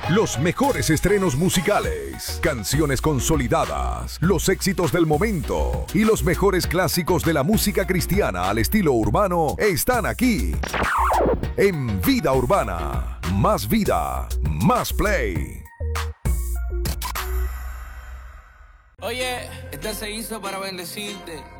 Los mejores estrenos musicales, canciones consolidadas, los éxitos del momento y los mejores clásicos de la música cristiana al estilo urbano están aquí. En Vida Urbana, más vida, más play. Oye, esta se hizo para bendecirte.